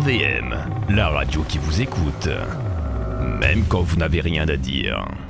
RVM, la radio qui vous écoute, même quand vous n'avez rien à dire.